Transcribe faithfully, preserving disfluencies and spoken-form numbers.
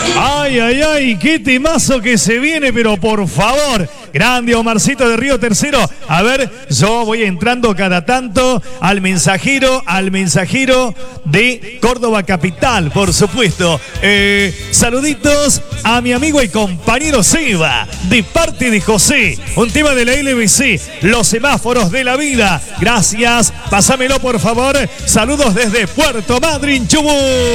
Ay, ay, ay, qué temazo que se viene, pero por favor. Grande Omarcito de Río Tercero. A ver, yo voy entrando cada tanto al mensajero, al mensajero de Córdoba Capital, por supuesto. Eh, saluditos a mi amigo y compañero Seba, de parte de José. Un tema de la L B C, los semáforos de la vida. Gracias, pásamelo por favor. Saludos desde Puerto Madryn, Chubut.